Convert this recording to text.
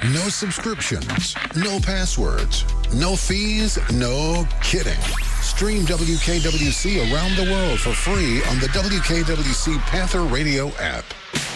No subscriptions, no passwords, no fees, no kidding. Stream WKWC around the world for free on the WKWC Panther Radio app.